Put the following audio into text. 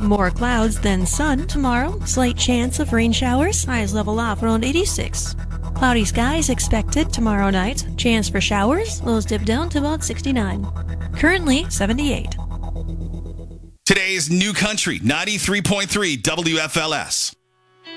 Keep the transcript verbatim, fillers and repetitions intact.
More clouds than sun tomorrow. Slight chance of rain showers. Highs level off around eighty-six. Cloudy skies expected tomorrow night. Chance for showers. Lows dip down to about sixty-nine. Currently seventy-eight. Today's New Country ninety-three point three W F L S.